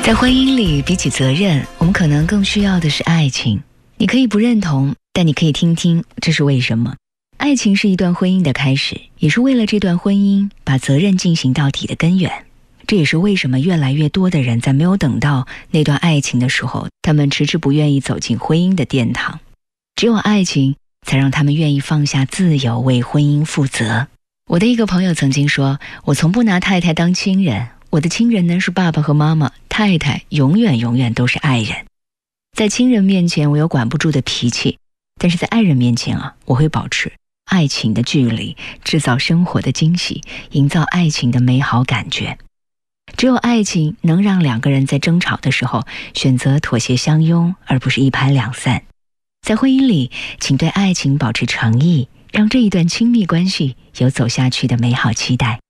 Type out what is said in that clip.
在婚姻里，比起责任，我们可能更需要的是爱情。你可以不认同，但你可以听听这是为什么。爱情是一段婚姻的开始，也是为了这段婚姻把责任进行到底的根源。这也是为什么越来越多的人在没有等到那段爱情的时候，他们迟迟不愿意走进婚姻的殿堂。只有爱情才让他们愿意放下自由，为婚姻负责。我的一个朋友曾经说，我从不拿太太当亲人，我的亲人呢是爸爸和妈妈，太太永远都是爱人。在亲人面前我有管不住的脾气，但是在爱人面前我会保持爱情的距离，制造生活的惊喜，营造爱情的美好感觉。只有爱情能让两个人在争吵的时候选择妥协相拥，而不是一拍两散。在婚姻里，请对爱情保持诚意，让这一段亲密关系有走下去的美好期待。